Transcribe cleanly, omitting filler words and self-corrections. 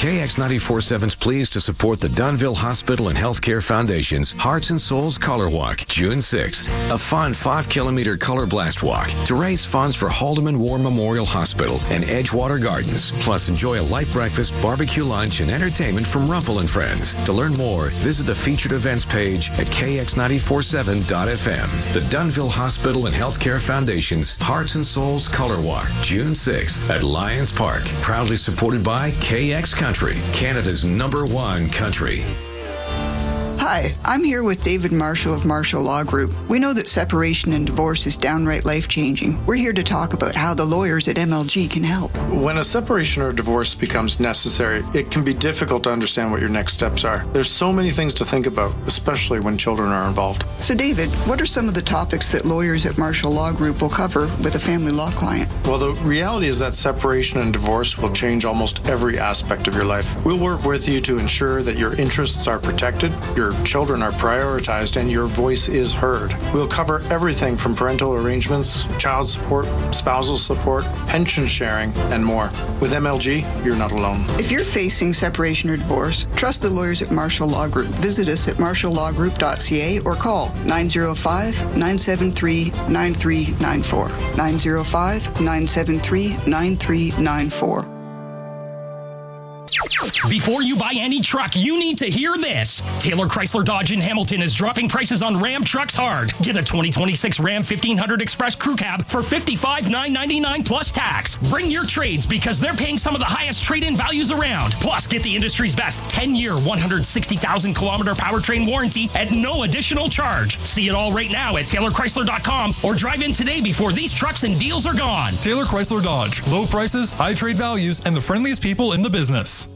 KX94.7's pleased to support the Dunnville Hospital and Healthcare Foundation's Hearts and Souls Color Walk, June 6th. A fun 5-kilometer color blast walk to raise funds for Haldeman War Memorial Hospital and Edgewater Gardens. Plus, enjoy a light breakfast, barbecue lunch, and entertainment from Rumpel and Friends. To learn more, visit the featured events page at kx947.fm. The Dunnville Hospital and Healthcare Foundation's Hearts and Souls Color Walk, June 6th at Lions Park. Proudly supported by KX Country, Canada's #1 country. Hi, I'm here with David Marshall of Marshall Law Group. We know that separation and divorce is downright life-changing. We're here to talk about how the lawyers at MLG can help. When a separation or divorce becomes necessary, it can be difficult to understand what your next steps are. There's so many things to think about, especially when children are involved. So David, what are some of the topics that lawyers at Marshall Law Group will cover with a family law client? Well, the reality is that separation and divorce will change almost every aspect of your life. We'll work with you to ensure that your interests are protected, your children are prioritized, and your voice is heard. We'll cover everything from parental arrangements, child support, spousal support, pension sharing, and more. With MLG, you're not alone. If you're facing separation or divorce, trust the lawyers at Marshall Law Group. Visit us at marshallawgroup.ca or call 905-973-9394. 905-973-9394. Before you buy any truck, you need to hear this. Taylor Chrysler Dodge in Hamilton is dropping prices on Ram trucks hard. Get a 2026 Ram 1500 Express Crew Cab for $55,999 plus tax. Bring your trades because they're paying some of the highest trade-in values around. Plus, get the industry's best 10-year, 160,000-kilometer powertrain warranty at no additional charge. See it all right now at TaylorChrysler.com or drive in today before these trucks and deals are gone. Taylor Chrysler Dodge. Low prices, high trade values, and the friendliest people in the business.